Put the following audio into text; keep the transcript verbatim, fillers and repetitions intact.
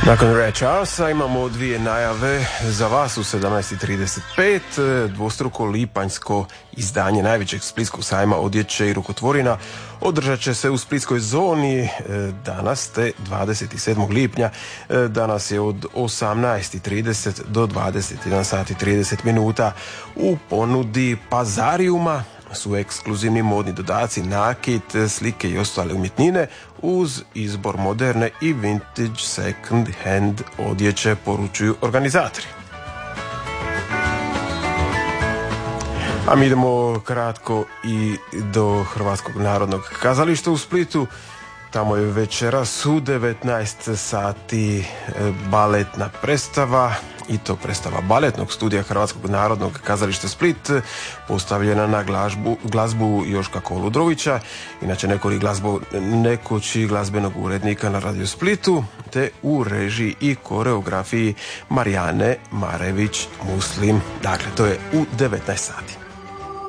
Nakon Ray Charlesa imamo dvije najave za vas u sedamnaest i trideset pet. Dvostruko lipanjsko izdanje najvećeg splitskog sajma odjeće i rukotvorina održat će se u splitskoj zoni danas te dvadeset sedmog lipnja. Danas je od osamnaest i trideset do dvadeset jedan sat i trideset minuta. U ponudi Pazariuma su ekskluzivni modni dodaci, nakit, slike i ostale umjetnine uz izbor moderne i vintage second hand odjeće, poručuju organizatori. A mi idemo kratko i do Hrvatskog narodnog kazališta u Splitu. Tamo je večeras u devetnaest sati baletna predstava, i to predstava baletnog studija Hrvatskog narodnog kazališta Split, postavljena na glazbu, glazbu Joška Koludrovića, inače nekori glazbu nekoći glazbenog urednika na Radio Splitu, te u režiji i koreografiji Marijane Marević Muslim. Dakle, to je u devetnaest sati.